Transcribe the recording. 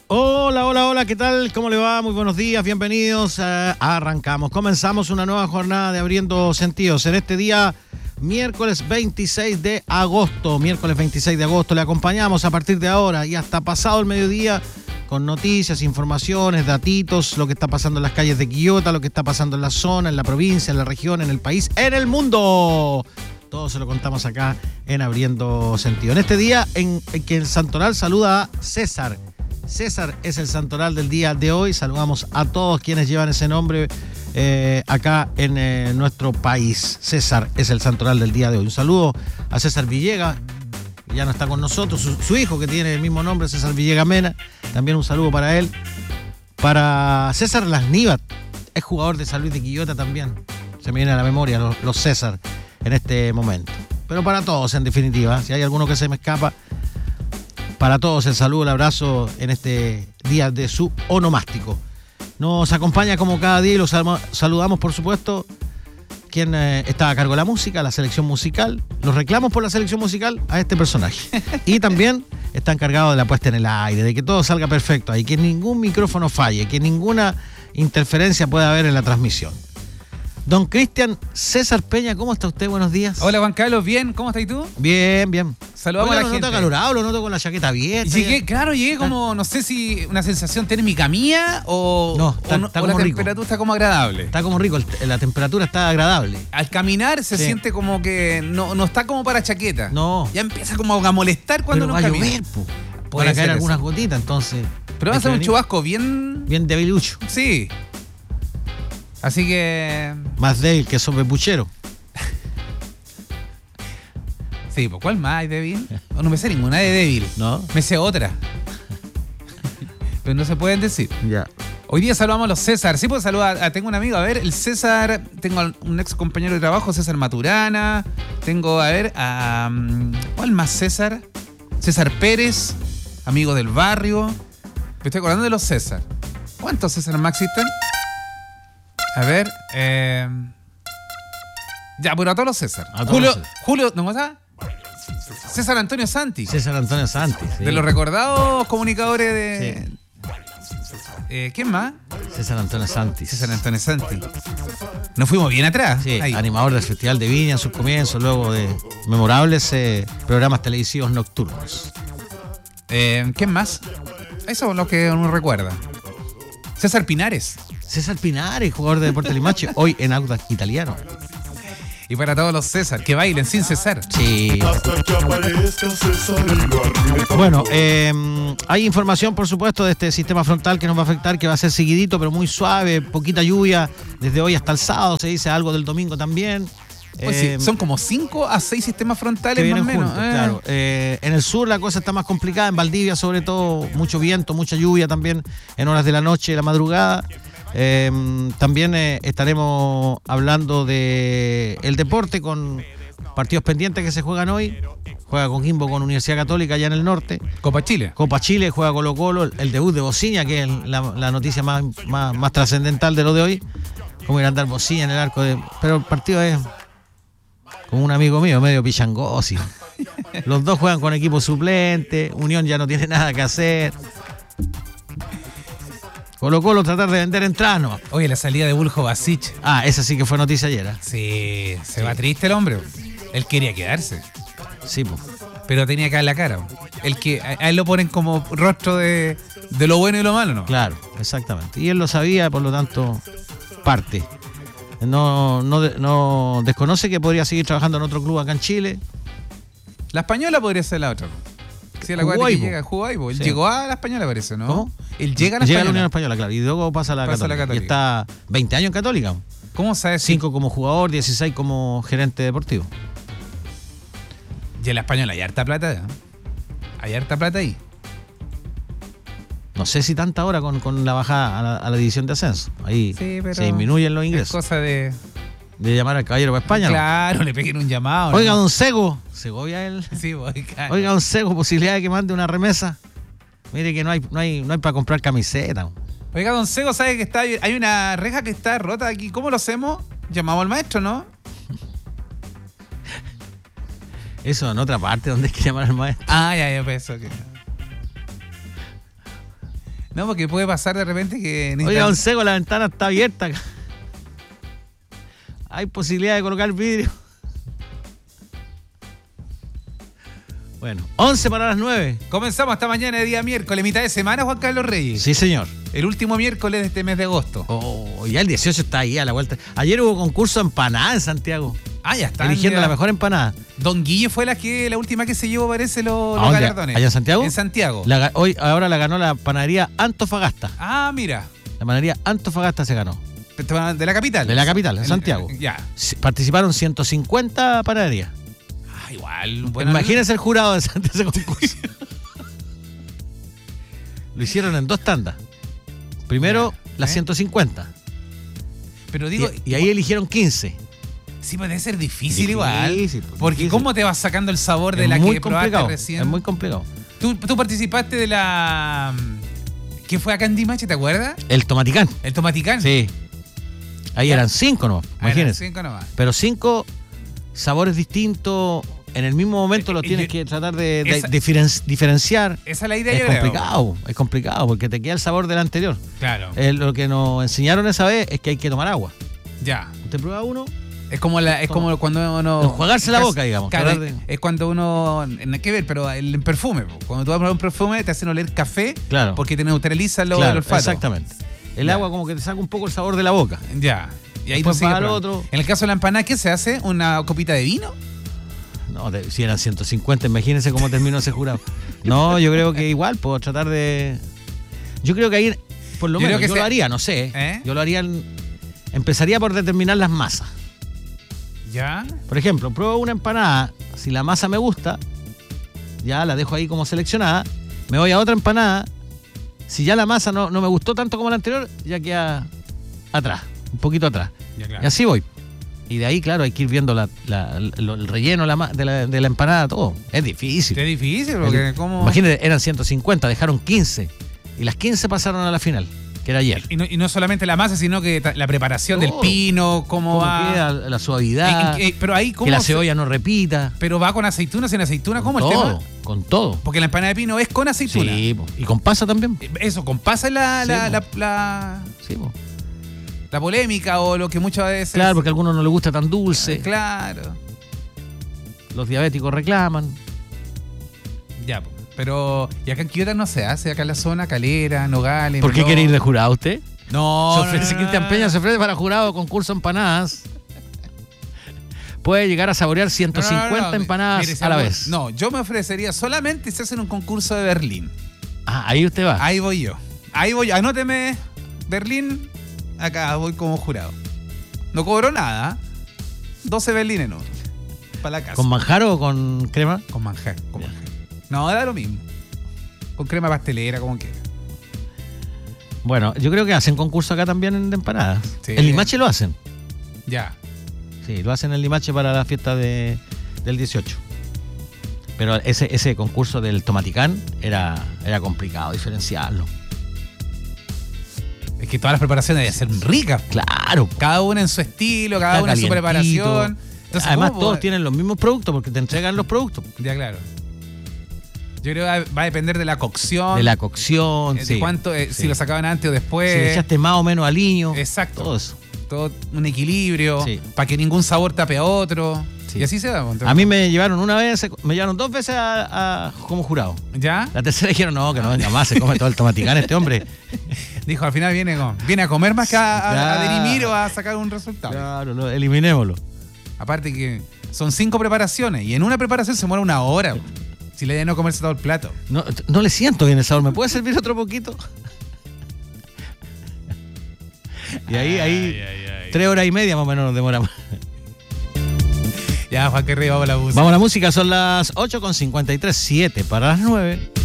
Hola, hola, hola, ¿qué tal? ¿Cómo le va? Muy buenos días, bienvenidos. Arrancamos, comenzamos una nueva jornada de Abriendo Sentidos. En este día, miércoles 26 de agosto. Miércoles 26 de agosto le acompañamos a partir de ahora y hasta pasado el mediodía con noticias, informaciones, datitos, lo que está pasando en las calles de Quillota, lo que está pasando en la zona, en la provincia, en la región, en el país, en el mundo. Todo se lo contamos acá en Abriendo Sentido. En este día en que el santoral saluda a César. César es el santoral del día de hoy. Saludamos a todos quienes llevan ese nombre acá en nuestro país. César es el santoral del día de hoy. Un saludo a César Villegas, que ya no está con nosotros. Su hijo, que tiene el mismo nombre, César Villegas Mena. También un saludo para él. Para César Lasníbat, es jugador de San Luis de Quillota también. Se me viene a la memoria los César en este momento. Pero para todos, en definitiva, si hay alguno que se me escapa, para todos el saludo, el abrazo en este día de su onomástico. Nos acompaña como cada día y los saludamos, por supuesto, quien está a cargo de la música, la selección musical. Los reclamos por la selección musical a este personaje. Y también está encargado de la puesta en el aire, de que todo salga perfecto ahí, que ningún micrófono falle, que ninguna interferencia pueda haber en la transmisión. Don Cristian César Peña, ¿cómo está usted? Buenos días. Hola, Juan Carlos, ¿bien? ¿Cómo estás tú? Bien, bien. Saludamos Oiga, a la gente. ¿Lo noto acalorado? ¿Lo noto con la chaqueta abierta? Llegué como, no sé si una sensación térmica mía o, No, está o como la rico. temperatura está como agradable. Está como rico, la temperatura está agradable. Al caminar se Sí. siente como que no está como para chaqueta. No. Ya empieza como a molestar cuando Pero uno va a camina. llover, po. Puede Van a caer ser algunas eso. gotitas, entonces. Pero va a hay ser que un venir chubasco bien... bien debilucho. Sí. Así que... Más débil que sobrepuchero. Sí, pues ¿cuál más hay débil? No me sé ninguna de débil. ¿No? Me sé otra. Pero no se pueden decir. Ya. Hoy día saludamos a los César. Sí, pues saludar. Tengo un amigo, a ver, el César. Tengo un ex compañero de trabajo, César Maturana. Tengo, a ver, a. ¿Cuál más César? César Pérez, amigo del barrio. Me estoy acordando de los César. ¿Cuántos César más existen? A ver, ya, pero a todos los César. A todos los César. Julio, ¿no pasa? César Antonio Santi. César Antonio Santi. Sí. De los recordados comunicadores de. ¿Quién más? César Antonio Santi. César Antonio Santi. Nos fuimos bien atrás. Sí, Ahí. animador del Festival de Viña en sus comienzos, luego de memorables programas televisivos nocturnos. ¿Quién más? Eso es lo que uno recuerda. César Pinares. César Pinares, jugador de Deportes Limache, hoy en Audax Italiano. Y para todos los César, que bailen sin cesar. Sí. Bueno, hay información, por supuesto, de este sistema frontal que nos va a afectar, que va a ser seguidito, pero muy suave, poquita lluvia desde hoy hasta el sábado, se dice algo del domingo también. Pues sí, son como 5 a 6 sistemas Que frontales más o vienen menos. juntos, claro. En el sur la cosa está más complicada, en Valdivia sobre todo, mucho viento, mucha lluvia también en horas de la noche y la madrugada. También estaremos hablando de el deporte con partidos pendientes que se juegan hoy. Juega Coquimbo con Universidad Católica allá en el norte. Copa Chile. Copa Chile, juega Colo-Colo, el debut de Bociña, que es la noticia más trascendental de lo de hoy. Cómo irá a andar Bociña en el arco de... Pero el partido es como un amigo mío, medio pichangosi. Los dos juegan con equipo suplente, Unión ya no tiene nada que hacer. Colo-Colo tratar de vender entradas nomás. Oye, la salida de Buljo Basic. Esa sí que fue noticia ayer. Sí, se va triste el hombre. Él quería quedarse, Sí, pues. pero tenía que dar la cara. A él lo ponen como rostro de lo bueno y lo malo, ¿no? Claro, exactamente. Y él lo sabía, por lo tanto, parte. No desconoce que podría seguir trabajando en otro club acá en Chile. La Española podría ser la otra. Sí, la Jugó cual ahí, que llega, jugó ahí, po. Él Sí. llegó a la Española, parece, ¿no? ¿Cómo? Él llega a la Llega a la Española. Unión Española, claro. Y luego pasa a la Pasa a la Católica. Y Católica. está 20 años en Católica. ¿Cómo sabes? 5 como jugador, 16 como gerente deportivo. Y en la Española hay harta plata, ¿eh? Hay harta plata ahí. No sé si tanta ahora con la bajada a la división de ascenso. Ahí Sí, pero se disminuyen los Es ingresos. cosa de... De llamar al caballero para España. ¿no? Claro, le peguen un llamado. Oiga, ¿no? don Sego. Segovia él. Sí, oiga. Oiga, don Sego, posibilidad de que mande una remesa. Mire que no hay para comprar camiseta. Oiga, don Sego, ¿sabe que hay una reja que está rota aquí? ¿Cómo lo hacemos? Llamamos al maestro, ¿no? Eso en otra parte donde hay que llamar al maestro. Ah, ya, pensé que... No, porque puede pasar de repente que... Oiga, don Sego, la ventana está abierta. Hay posibilidad de colocar vidrio. Bueno, 11 para las 9. Comenzamos esta mañana de día miércoles, mitad de semana, Juan Carlos Reyes. Sí, señor. El último miércoles de este mes de agosto. Oh, ya el 18 está ahí a la vuelta. Ayer hubo concurso de empanada en Santiago. Ah, ya está. Eligiendo la mejor empanada. Don Guille fue la última que se llevó, parece, los galardones. ¿Allá en Santiago? En Santiago. Ahora la ganó la panadería Antofagasta. Ah, mira. La panadería Antofagasta se ganó. ¿De la capital? De la capital, en Santiago. Ya. Participaron 150 panaderías. Ah, igual. Bueno, imagínense el jurado de ese concurso. Lo hicieron en 2 tandas. Primero las 150. Pero digo... Y ahí eligieron 15. Sí, puede ser difícil igual. Porque difícil. ¿Cómo te vas sacando el sabor de la que probaste recién? Es muy complicado. ¿Tú participaste de la... ¿Qué fue acá en Dimache, te acuerdas? El tomaticán. ¿El tomaticán? Sí. Ahí eran 5 nomás, imagínense. Eran 5 nomás. Pero 5 sabores distintos, en el mismo momento los tienes que tratar de diferenciar. Esa es la idea, yo creo. Es complicado, porque te queda el sabor del anterior. Claro. Lo que nos enseñaron esa vez es que hay que tomar agua. Ya. ¿Usted prueba uno? Es como cuando uno... Enjuagarse la boca, digamos. Claro, es cuando uno... No hay que ver, pero el perfume. Cuando tú vas a probar un perfume, te hacen oler café. Claro. Porque te neutraliza el olfato. Exactamente. El agua como que te saca un poco el sabor de la boca. Ya. Y ahí después para el otro. En el caso de la empanada, ¿qué se hace? ¿Una copita de vino? No, si eran 150, imagínense cómo terminó ese jurado. No, yo creo que igual, puedo tratar de... Yo creo que ahí, por lo menos, yo lo haría, no sé. Yo lo haría... Empezaría por determinar las masas. ¿Ya? Por ejemplo, pruebo una empanada, si la masa me gusta, ya la dejo ahí como seleccionada, me voy a otra empanada, si ya la masa no me gustó tanto como la anterior, ya queda atrás, un poquito atrás. Ya, claro. Y así voy. Y de ahí, claro, hay que ir viendo el relleno de la empanada, todo. Es difícil. Es difícil, porque ¿cómo? Imagínate, eran 150, dejaron 15, y las 15 pasaron a la final. Que era ayer. Y no solamente la masa, sino que la preparación del pino, cómo va. Queda la suavidad. Pero ahí, ¿cómo que la cebolla no repita. Pero va con aceituna, sin aceituna, ¿cómo el tema? Con todo. Porque la empanada de pino es con aceituna. Sí, y con pasa también. Eso, con pasa la polémica o lo que muchas veces. Claro, porque a algunos no les gusta tan dulce. Claro. Los diabéticos reclaman. Ya, pero y acá en Quillota no se hace, acá en la zona Calera, Nogales. ¿Por qué quiere ir de jurado usted? No, Cristian Peña se ofrece para jurado concurso empanadas. Puede llegar a saborear 150 empanadas a la vez. No, yo me ofrecería solamente si hacen un concurso de Berlín. Ah, ahí usted va. Ahí voy yo. Anóteme, Berlín, acá voy como jurado. No cobro nada. 12 berlines no. Para la casa. ¿Con manjar o con crema? Con manjar. No, da lo mismo. Con crema pastelera, como quiera. Bueno, yo creo que hacen concurso acá también de empanadas. Sí. En Limache lo hacen. Ya. Sí, lo hacen en Limache para la fiesta del 18. Pero ese concurso del tomaticán era complicado diferenciarlo. Es que todas las preparaciones deben ser ricas. Claro. Cada una en su estilo, cada una en su preparación. Entonces, además, todos tienen los mismos productos porque te entregan los productos. Ya, claro. Yo creo que va a depender de la cocción. De la cocción, de cuánto, si lo sacaban antes o después. Si le echaste más o menos aliño. Exacto. Todo eso. Todo un equilibrio. Sí. Para que ningún sabor tape a otro. Sí. Y así se va. A mí me llevaron 2 veces como jurado. ¿Ya? La tercera dijeron, no, que no venga más, se come todo el tomaticán este hombre. Dijo, al final viene a comer más que a dirimir o a sacar un resultado. Claro, eliminémoslo. Aparte que son 5 preparaciones y en una preparación se muere 1 hora. Si le de no comerse todo el plato. No le siento bien el sabor. ¿Me puede servir otro poquito? Y ahí 3 horas y media más o menos nos demoramos. Ya, Juan, que arriba, vamos a la música. Vamos a la música, son las 8:53, 7 para las 9.